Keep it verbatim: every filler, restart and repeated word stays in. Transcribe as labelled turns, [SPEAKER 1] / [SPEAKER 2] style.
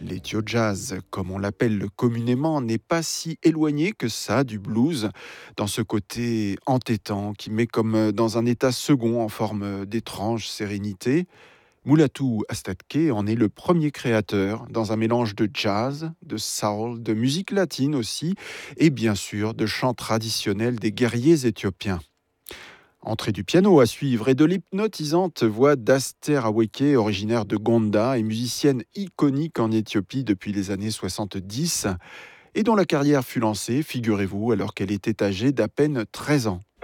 [SPEAKER 1] L'ethio jazz, comme on l'appelle communément, n'est pas si éloigné que ça du blues, dans ce côté entêtant qui met comme dans un état second en forme d'étrange sérénité. Mulatu Astatke en est le premier créateur, dans un mélange de jazz, de soul, de musique latine aussi, et bien sûr de chants traditionnels des guerriers éthiopiens. Entrée du piano à suivre et de l'hypnotisante voix d'Aster Aweke, originaire de Gonda et musicienne iconique en Éthiopie depuis les années soixante-dix, et dont la carrière fut lancée, figurez-vous, alors qu'elle était âgée d'à peine treize ans.